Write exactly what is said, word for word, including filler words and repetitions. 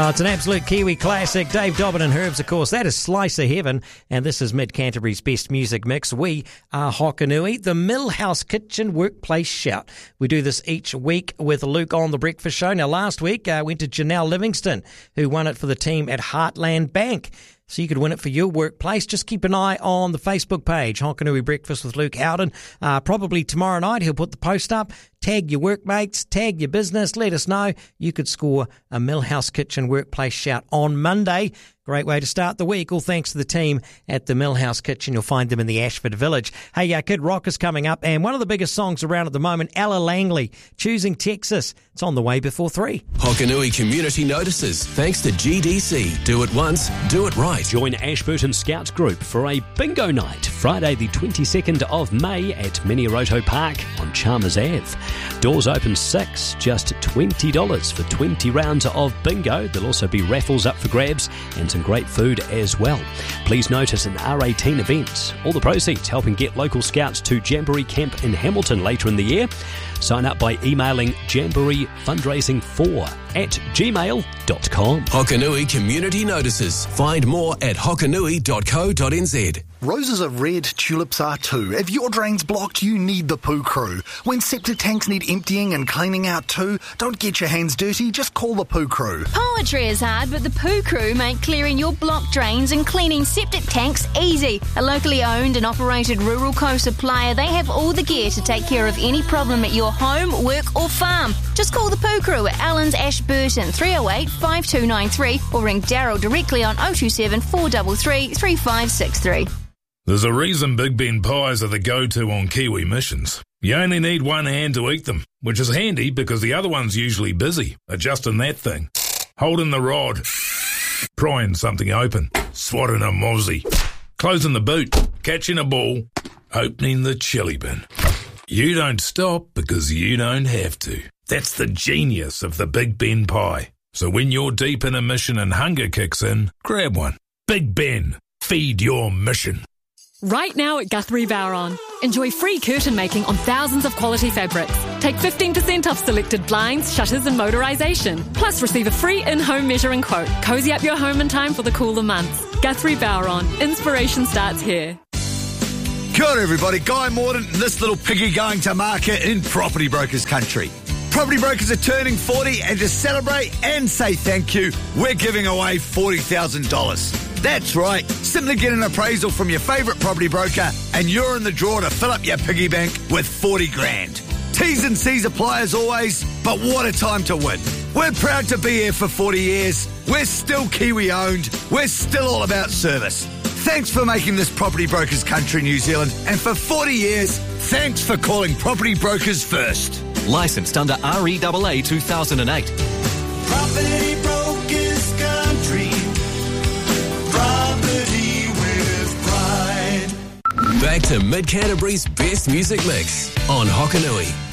Oh, it's an absolute Kiwi classic. Dave Dobbin and Herbs, of course. That is Slice of Heaven, and this is Mid-Canterbury's best music mix. We are Hokanui, the Millhouse Kitchen Workplace Shout. We do this each week with Luke on The Breakfast Show. Now, last week, uh, went to Janelle Livingston, who won it for the team at Heartland Bank. So you could win it for your workplace. Just keep an eye on the Facebook page, Hokanui Breakfast with Luke Howden. Uh, probably tomorrow night he'll put the post up. Tag your workmates, tag your business, let us know. You could score a Millhouse Kitchen Workplace Shout on Monday. Great way to start the week. All thanks to the team at the Millhouse Kitchen. You'll find them in the Ashford Village. Hey, uh, Kid Rock is coming up, and one of the biggest songs around at the moment, Ella Langley, Choosing Texas. It's on the way before three. Hokanui Community Notices, thanks to G D C. Do it once, do it right. Join Ashburton Scouts Group for a bingo night, Friday the twenty-second of May at Miniroto Park on Chalmers Avenue. Doors open six, just twenty dollars for twenty rounds of bingo. There'll also be raffles up for grabs and some great food as well. Please notice an R eighteen event. All the proceeds helping get local scouts to Jamboree Camp in Hamilton later in the year. Sign up by emailing jamboree fundraising four at gmail dot com. Hokanui Community Notices. Find more at hokanui dot co dot n z. Roses are red, tulips are too. If your drain's blocked, you need the Poo Crew. When septic tanks need emptying and cleaning out too, don't get your hands dirty, just call the Poo Crew. Poetry is hard, but the Poo Crew make clearing your blocked drains and cleaning septic tanks easy. A locally owned and operated rural co-supplier, they have all the gear to take care of any problem at your home, work or farm. Just call the Poo Crew at Allen's Ashburton, three oh eight, five two nine three, or ring Daryl directly on oh two seven, four three three, three five six three. There's a reason Big Ben pies are the go-to on Kiwi missions. You only need one hand to eat them, which is handy because the other one's usually busy adjusting that thing, holding the rod, prying something open, swatting a mozzie, closing the boot, catching a ball, opening the chili bin. You don't stop because you don't have to. That's the genius of the Big Ben pie. So when you're deep in a mission and hunger kicks in, grab one. Big Ben, feed your mission. Right now at Guthrie Bowron. Enjoy free curtain making on thousands of quality fabrics. Take fifteen percent off selected blinds, shutters and motorisation. Plus receive a free in-home measuring quote. Cozy up your home in time for the cooler months. Guthrie Bowron. Inspiration starts here. Kia ora everybody, Guy Morden, this little piggy going to market in Property Brokers country. Property Brokers are turning forty, and to celebrate and say thank you, we're giving away forty thousand dollars. That's right, simply get an appraisal from your favourite property broker and you're in the draw to fill up your piggy bank with forty grand. T's and C's apply as always, but what a time to win. We're proud to be here for forty years. We're still Kiwi owned. We're still all about service. Thanks for making this Property Brokers country, New Zealand, and for forty years, thanks for calling Property Brokers first. Licensed under R E A A two thousand eight. Property Brokers country. Property with pride. Back to Mid-Canterbury's best music mix on Hokanui.